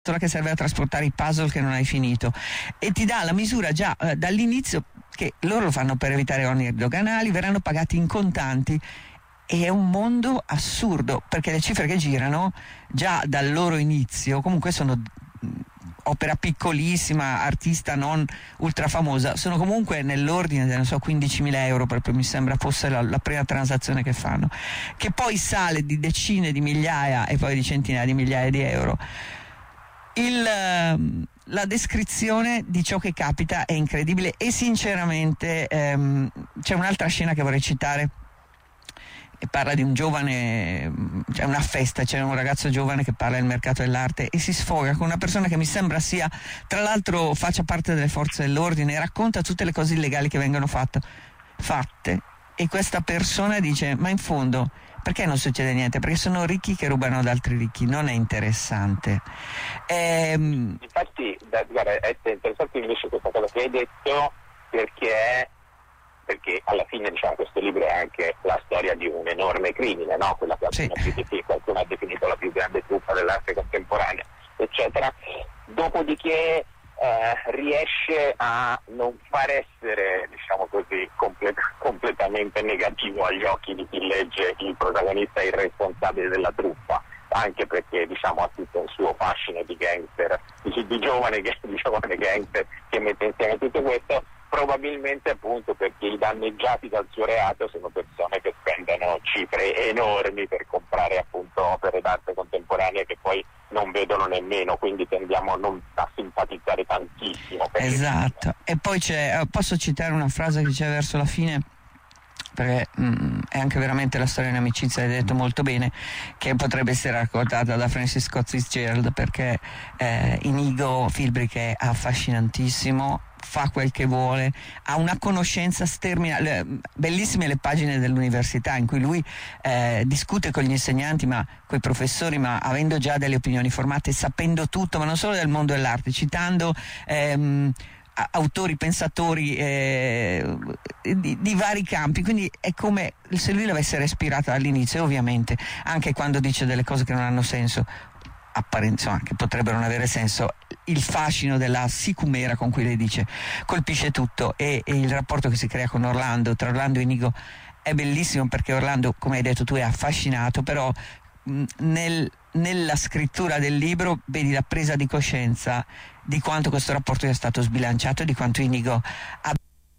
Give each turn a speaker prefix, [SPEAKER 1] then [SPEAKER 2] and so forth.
[SPEAKER 1] che serve a trasportare i puzzle che non hai finito, e ti dà la misura già dall'inizio che loro lo fanno per evitare oneri doganali, verranno pagati in contanti. E è un mondo assurdo, perché le cifre che girano già dal loro inizio comunque sono opera piccolissima, artista non ultra famosa, sono comunque nell'ordine del 15.000 euro, proprio mi sembra fosse la prima transazione che fanno, che poi sale di decine di migliaia e poi di centinaia di migliaia di euro. La descrizione di ciò che capita è incredibile, e sinceramente c'è un'altra scena che vorrei citare, e parla di un giovane, c'è una festa, c'è un ragazzo giovane che parla del mercato dell'arte e si sfoga con una persona che mi sembra sia, tra l'altro, faccia parte delle forze dell'ordine, e racconta tutte le cose illegali che vengono fatte, e questa persona dice: ma in fondo perché non succede niente? Perché sono ricchi che rubano ad altri ricchi, non è interessante.
[SPEAKER 2] Infatti, guarda, è interessante invece questa cosa che hai detto, perché alla fine, diciamo, questo libro è anche la storia di un enorme crimine, no? Quella che qualcuno ha definito la più grande truffa dell'arte contemporanea, eccetera. Dopodiché riesce a non far essere, diciamo così, completamente negativo agli occhi di chi legge il protagonista irresponsabile della truffa, anche perché, diciamo, ha tutto un suo fascino di gangster, di giovane gangster che mette insieme tutto questo, probabilmente appunto perché i danneggiati dal suo reato sono persone che spendono cifre enormi per comprare appunto opere d'arte contemporanea che poi non vedono nemmeno, quindi tendiamo a simpatizzare tantissimo.
[SPEAKER 1] Esatto. E poi posso citare una frase che c'è verso la fine, perché è anche veramente la storia di un'amicizia, hai detto molto bene, che potrebbe essere raccontata da Francis Scott Fitzgerald, perché Inigo Philbrick è affascinantissimo, fa quel che vuole, ha una conoscenza sterminata, bellissime le pagine dell'università in cui lui discute con gli insegnanti, ma coi professori, ma avendo già delle opinioni formate, sapendo tutto, ma non solo del mondo dell'arte, citando autori, pensatori di vari campi, quindi è come se lui l'avesse respirata dall'inizio, e ovviamente anche quando dice delle cose che non hanno senso, insomma, che potrebbero non avere senso, il fascino della sicumera con cui lei dice colpisce tutto, e il rapporto che si crea con Orlando, tra Orlando e Inigo, è bellissimo, perché Orlando, come hai detto tu, è affascinato, però nella scrittura del libro vedi la presa di coscienza di quanto questo rapporto sia stato sbilanciato, di quanto Inigo